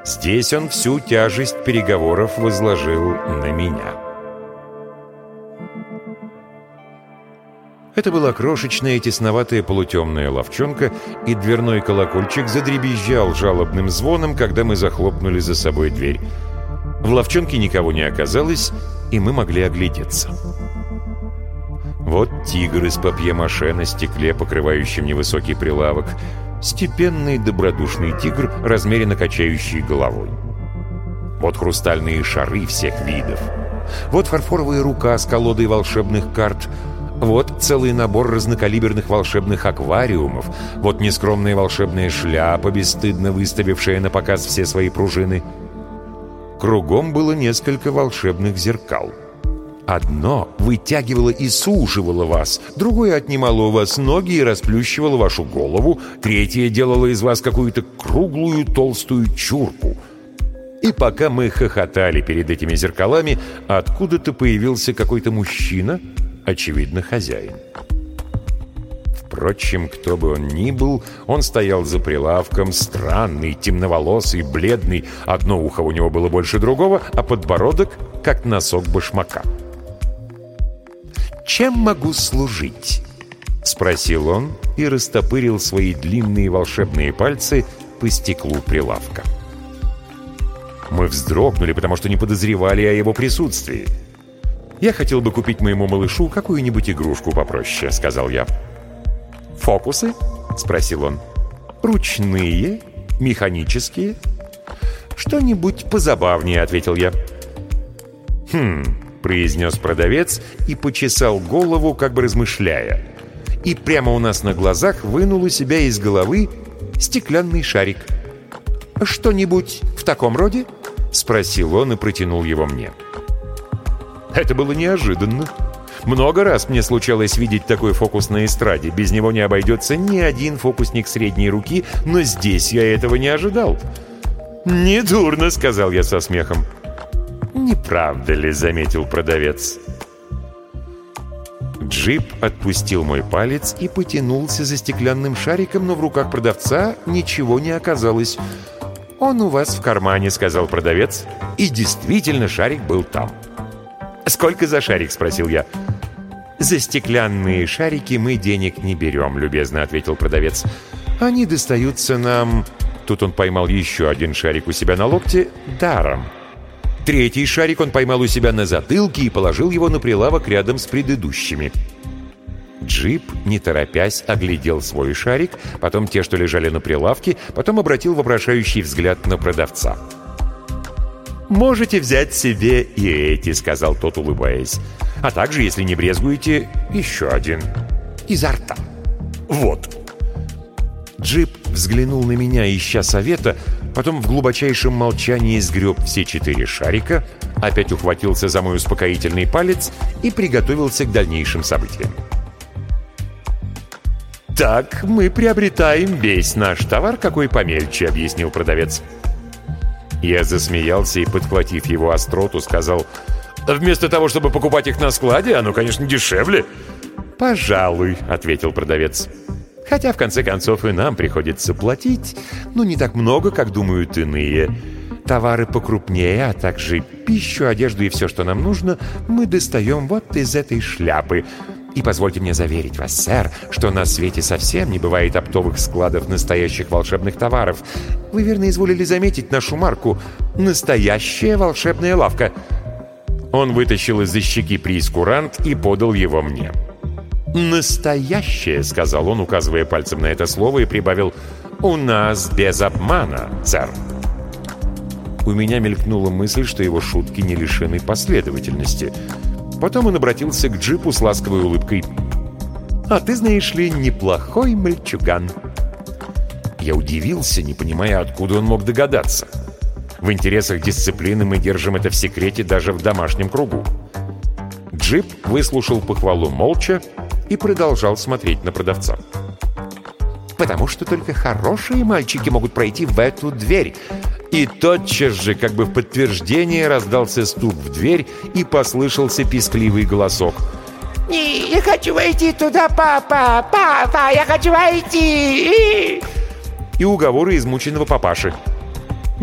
Здесь он всю тяжесть переговоров возложил на меня. Это была крошечная тесноватая полутемная лавчонка, и дверной колокольчик задребезжал жалобным звоном, когда мы захлопнули за собой дверь. В лавчонке никого не оказалось, и мы могли оглядеться. Вот тигр из папье-маше на стекле, покрывающем невысокий прилавок. Степенный добродушный тигр, размеренно качающий головой. Вот хрустальные шары всех видов. Вот фарфоровая рука с колодой волшебных карт. Вот целый набор разнокалиберных волшебных аквариумов. Вот нескромная волшебная шляпа, бесстыдно выставившая на показ все свои пружины. Кругом было несколько волшебных зеркал. Одно вытягивало и суживало вас, другое отнимало у вас ноги и расплющивало вашу голову, третье делало из вас какую-то круглую толстую чурку. И пока мы хохотали перед этими зеркалами, откуда-то появился какой-то мужчина, очевидно, хозяин. Впрочем, кто бы он ни был, он стоял за прилавком, странный, темноволосый, бледный. Одно ухо у него было больше другого, а подбородок — как носок башмака. «Чем могу служить?» — спросил он и растопырил свои длинные волшебные пальцы по стеклу прилавка. Мы вздрогнули, потому что не подозревали о его присутствии. «Я хотел бы купить моему малышу какую-нибудь игрушку попроще», — сказал я. «Фокусы?» — спросил он. «Ручные? Механические?» «Что-нибудь позабавнее», — ответил я. Произнес продавец и почесал голову, как бы размышляя. И прямо у нас на глазах вынул у себя из головы стеклянный шарик. «Что-нибудь в таком роде?» — спросил он и протянул его мне. Это было неожиданно. Много раз мне случалось видеть такой фокус на эстраде. Без него не обойдется ни один фокусник средней руки, но здесь я этого не ожидал. «Недурно», — сказал я со смехом. «Не правда ли?» — заметил продавец. Джип отпустил мой палец и потянулся за стеклянным шариком, но в руках продавца ничего не оказалось. «Он у вас в кармане», — сказал продавец. И действительно, шарик был там. «Сколько за шарик?» — спросил я. «За стеклянные шарики мы денег не берем», — любезно ответил продавец. «Они достаются нам...» Тут он поймал еще один шарик у себя на локте даром. Третий шарик он поймал у себя на затылке и положил его на прилавок рядом с предыдущими. Джип, не торопясь, оглядел свой шарик, потом те, что лежали на прилавке, потом обратил вопрошающий взгляд на продавца. «Можете взять себе и эти», — сказал тот, улыбаясь. «А также, если не брезгуете, еще один. Изо рта. Вот». Джип взглянул на меня, ища совета, потом в глубочайшем молчании сгреб все 4 шарика, опять ухватился за мой успокоительный палец и приготовился к дальнейшим событиям. «Так мы приобретаем весь наш товар, какой помельче», — объяснил продавец. Я засмеялся и, подхватив его остроту, сказал: «Вместо того, чтобы покупать их на складе, оно, конечно, дешевле». «Пожалуй», — ответил продавец. «Хотя, в конце концов, и нам приходится платить, но не так много, как думают иные. Товары покрупнее, а также пищу, одежду и все, что нам нужно, мы достаем вот из этой шляпы. И позвольте мне заверить вас, сэр, что на свете совсем не бывает оптовых складов настоящих волшебных товаров. Вы верно изволили заметить нашу марку «Настоящая волшебная лавка». Он вытащил из-за щеки прейскурант и подал его мне. «Настоящее», — сказал он, указывая пальцем на это слово, и прибавил: «У нас без обмана, сэр». У меня мелькнула мысль, что его шутки не лишены последовательности. Потом он обратился к Джипу с ласковой улыбкой. «А ты, знаешь ли, неплохой мальчуган». Я удивился, не понимая, откуда он мог догадаться. В интересах дисциплины мы держим это в секрете даже в домашнем кругу. Джип выслушал похвалу молча и продолжал смотреть на продавца. «Потому что только хорошие мальчики могут пройти в эту дверь». И тотчас же, как бы в подтверждение, раздался стук в дверь и послышался пискливый голосок. «Я хочу войти туда, папа! Папа, я хочу войти!» И уговоры измученного папаши.